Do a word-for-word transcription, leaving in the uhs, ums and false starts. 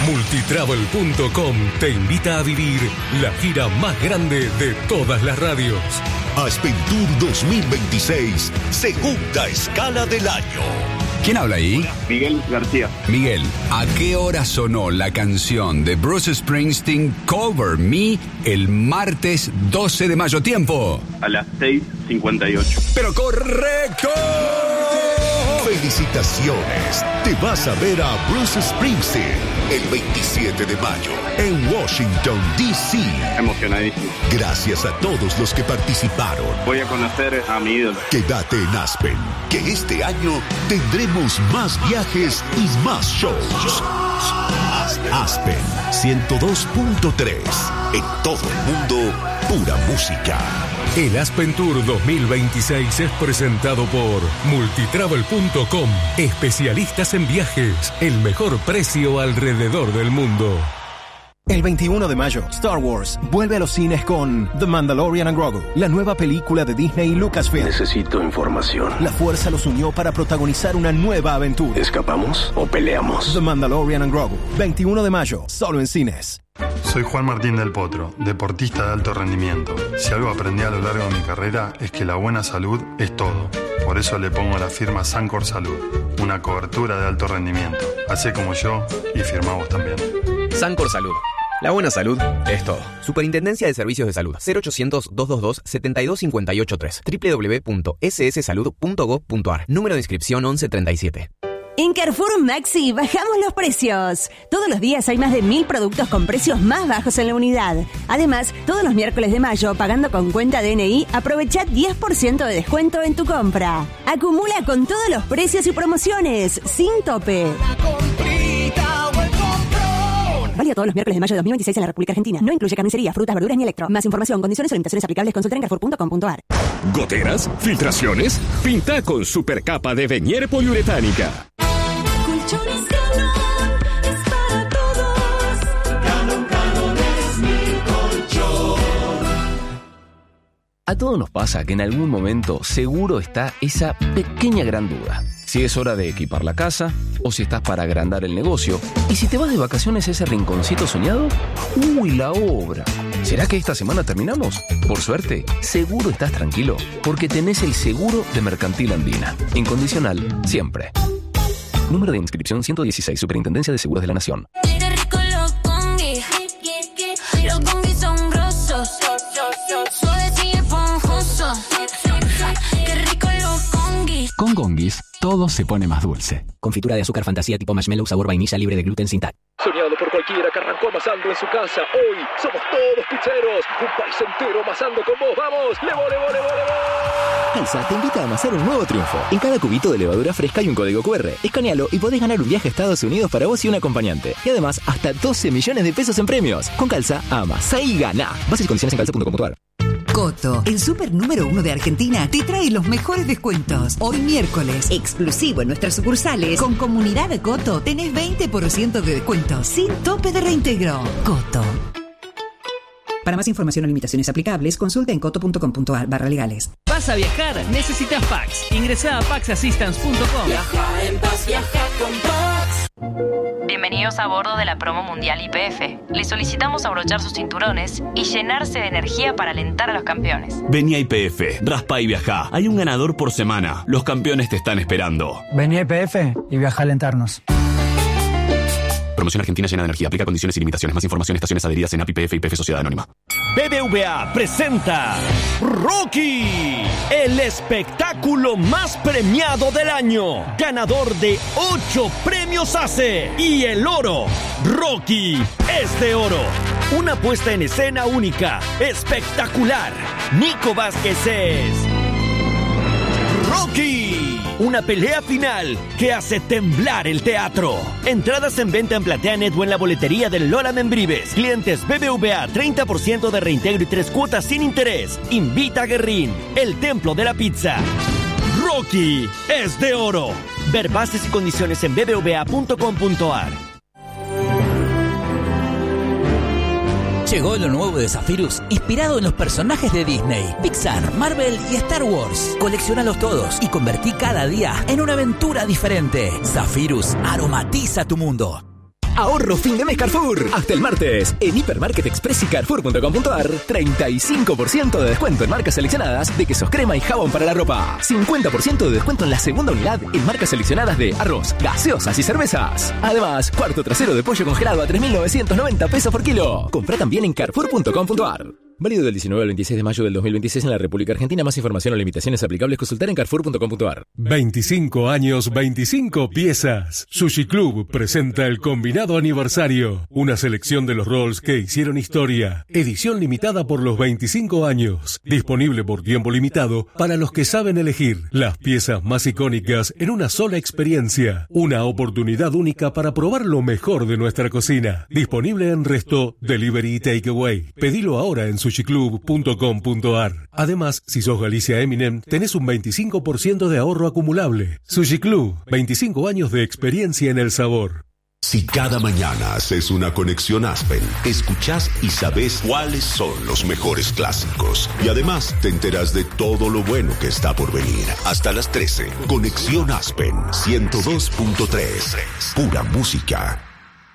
Multitravel punto com te invita a vivir la gira más grande de todas las radios. Aspen Tour dos mil veintiséis, segunda escala del año. ¿Quién habla ahí? Miguel García. Miguel, ¿a qué hora sonó la canción de Bruce Springsteen Cover Me el martes doce de mayo? Tiempo. A las seis cincuenta y ocho. ¡Pero correcto! ¡Felicitaciones! Te vas a ver a Bruce Springsteen el veintisiete de mayo en Washington, D C Emocionadísimo. Gracias a todos los que participaron. Voy a conocer a mi ídolo. Quédate en Aspen, que este año tendremos más viajes y más shows. Aspen ciento dos punto tres. En todo el mundo, pura música. El Aspen Tour dos mil veintiséis es presentado por Multitravel punto com. Especialistas en viajes. El mejor precio alrededor del mundo. El veintiuno de mayo, Star Wars vuelve a los cines con The Mandalorian and Grogu, la nueva película de Disney y Lucasfilm. Necesito información. La fuerza los unió para protagonizar una nueva aventura. ¿Escapamos o peleamos? The Mandalorian and Grogu, veintiuno de mayo, solo en cines. Soy Juan Martín del Potro, deportista de alto rendimiento. Si algo aprendí a lo largo de mi carrera es que la buena salud es todo. Por eso le pongo la firma Sancor Salud, una cobertura de alto rendimiento. Hacé como yo y firmá vos también. Sancor Salud. La buena salud es todo. Superintendencia de Servicios de Salud. cero ochocientos, doscientos veintidós, setenta y dos cincuenta y ocho tres. doble u doble u doble u punto ese ese salud punto gov punto a r. Número de inscripción once treinta y siete. En Carrefour Maxi bajamos los precios. Todos los días hay más de mil productos con precios más bajos en la unidad. Además, todos los miércoles de mayo, pagando con cuenta D N I, aprovecha diez por ciento de descuento en tu compra. Acumula con todos los precios y promociones, sin tope. Válido todos los miércoles de mayo de dos mil veintiséis en la República Argentina. No incluye carnicería, frutas, verduras ni electro. Más información, condiciones o limitaciones aplicables, consulta en carrefour punto com punto a r. ¿Goteras? ¿Filtraciones? Pinta con supercapa de Venier poliuretánica. Colchones Galón es para todos. Galón, Galón es mi colchón. A todos nos pasa que en algún momento seguro está esa pequeña gran duda. Si es hora de equipar la casa, o si estás para agrandar el negocio, y si te vas de vacaciones a ese rinconcito soñado, ¡uy, la obra! ¿Será que esta semana terminamos? Por suerte, seguro estás tranquilo, porque tenés el seguro de Mercantil Andina. Incondicional, siempre. Número de inscripción ciento dieciséis, Superintendencia de Seguros de la Nación. Qué rico los congis, los congis son grosos, suaves y esponjosos. Qué rico los congis. Con Gonguis, todo se pone más dulce. Confitura de azúcar fantasía tipo marshmallow sabor vainilla libre de gluten sin T A C. Soñado por cualquiera que arrancó amasando en su casa. Hoy somos todos pizzeros. Un país entero amasando con vos. ¡Vamos! ¡Levo, levo, levo, levo! Calza te invita a amasar un nuevo triunfo. En cada cubito de levadura fresca hay un código cu erre. Escanealo y podés ganar un viaje a Estados Unidos para vos y un acompañante. Y además, hasta doce millones de pesos en premios. Con Calza, amasa y gana. Bases y condiciones en calza punto com punto a r. Coto, el súper número uno de Argentina, te trae los mejores descuentos. Hoy miércoles, exclusivo en nuestras sucursales, con Comunidad Coto, tenés veinte por ciento de descuento, sin tope de reintegro. Coto. Para más información o limitaciones aplicables, consulta en coto punto com punto a r barra legales. ¿Vas a viajar? Necesitas Pax. Ingresá a pax assistance punto com. Viaja en paz, viaja con Pax. Bienvenidos a bordo de la promo mundial Y P F. Les solicitamos abrochar sus cinturones y llenarse de energía para alentar a los campeones. Vení a Y P F, raspa y viajá. Hay un ganador por semana. Los campeones te están esperando. Vení a Y P F y viaja a alentarnos. Promoción Argentina llena de energía. Aplica condiciones y limitaciones. Más información, estaciones adheridas en A P I P F y P F Sociedad Anónima. B B V A presenta Rocky, el espectáculo más premiado del año, ganador de ocho premios A C E y el oro. Rocky es de oro. Una puesta en escena única, espectacular. Nico Vázquez es Rocky. Una pelea final que hace temblar el teatro. Entradas en venta en PlateaNet o en la boletería del Lola Membrives. Clientes B B V A, treinta por ciento de reintegro y tres cuotas sin interés. Invita a Guerrín, el templo de la pizza. Rocky es de oro. Ver bases y condiciones en b b v a punto com punto a r. Llegó lo nuevo de Zephyrus, inspirado en los personajes de Disney, Pixar, Marvel y Star Wars. Colecciónalos todos y convertí cada día en una aventura diferente. Zephyrus aromatiza tu mundo. Ahorro fin de mes Carrefour. Hasta el martes, en Hipermarket Express y Carrefour punto com punto ar, treinta y cinco por ciento de descuento en marcas seleccionadas de quesos crema y jabón para la ropa. cincuenta por ciento de descuento en la segunda unidad en marcas seleccionadas de arroz, gaseosas y cervezas. Además, cuarto trasero de pollo congelado a tres mil novecientos noventa pesos por kilo. Comprá también en Carrefour punto com punto ar. Válido del diecinueve al veintiséis de mayo del dos mil veintiséis en la República Argentina. Más información o limitaciones aplicables consultar en Carrefour punto com punto ar. veinticinco años, veinticinco piezas. Sushi Club presenta el combinado aniversario. Una selección de los rolls que hicieron historia. Edición limitada por los veinticinco años. Disponible por tiempo limitado para los que saben elegir las piezas más icónicas en una sola experiencia. Una oportunidad única para probar lo mejor de nuestra cocina. Disponible en Resto, Delivery y Takeaway. Pedilo ahora en sushi club punto com punto ar. Además, si sos Galicia Eminem, tenés un veinticinco por ciento de ahorro acumulable. Sushi Club, veinticinco años de experiencia en el sabor. Si cada mañana haces una conexión Aspen, escuchás y sabés cuáles son los mejores clásicos. Y además te enterás de todo lo bueno que está por venir. Hasta las trece, Conexión Aspen ciento dos punto tres. Pura música.